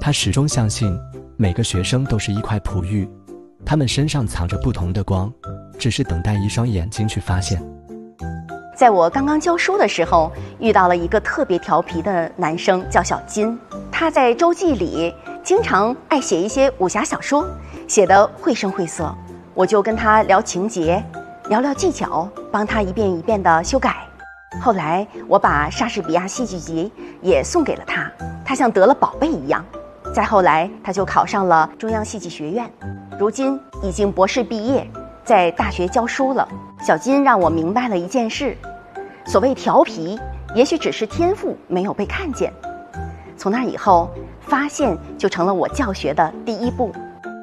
他始终相信，每个学生都是一块璞玉，他们身上藏着不同的光，只是等待一双眼睛去发现。 在我刚刚教书的时候，遇到了一个特别调皮的男生，叫小金。他在周记里经常爱写一些武侠小说，写得绘声绘色。我就跟他聊情节，聊聊技巧，帮他一遍一遍地修改。后来我把莎士比亚戏剧集也送给了他，他像得了宝贝一样。再后来，他就考上了中央戏剧学院，如今已经博士毕业，在大学教书了。小金让我明白了一件事，所谓调皮，也许只是天赋没有被看见。从那以后，发现就成了我教学的第一步。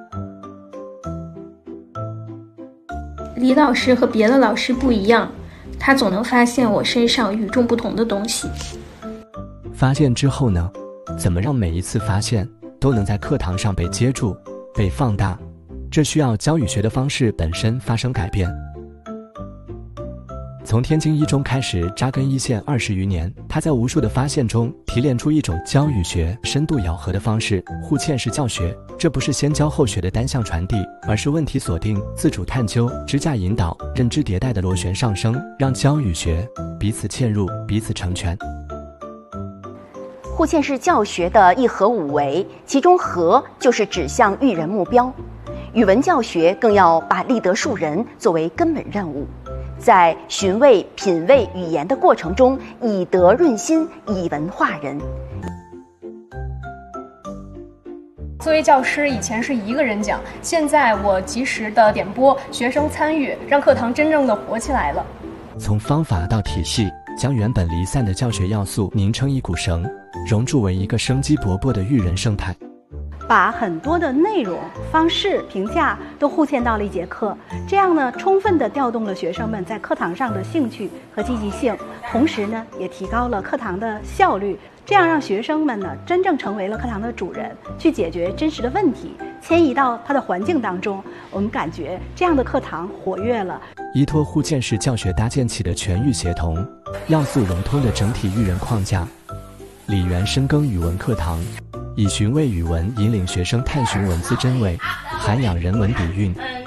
李老师和别的老师不一样，他总能发现我身上与众不同的东西。 发现之后呢？怎么让每一次发现都能在课堂上被接住、被放大？这需要教语学的方式本身发生改变。从天津一中开始扎根一线20余年，他在无数的发现中提炼出一种教语学深度咬合的方式——互嵌式教学。这不是先教后学的单向传递，而是问题锁定、自主探究、支架引导、认知迭代的螺旋上升，让教语学彼此嵌入、彼此成全。 互嵌式教学的一合五为，其中合就是指向育人目标。语文教学更要把立德树人作为根本任务，在寻味、品味语言的过程中，以德润心，以文化人。 作为教师，以前是一个人讲，现在我及时的点播，学生参与，让课堂真正的活起来了。 从方法到体系，将原本离散的教学要素拧成一股绳，熔铸为一个生机勃勃的育人生态。 把很多的内容、方式、评价都互嵌到了一节课，这样呢，充分地调动了学生们在课堂上的兴趣和积极性，同时呢，也提高了课堂的效率。这样让学生们呢，真正成为了课堂的主人，去解决真实的问题，迁移到他的环境当中。我们感觉这样的课堂活跃了。 依托互嵌式教学搭建起的全域协同、要素融通的整体育人框架，李源深耕语文课堂，以寻味语文引领学生探寻文字真伪，涵养人文底蕴，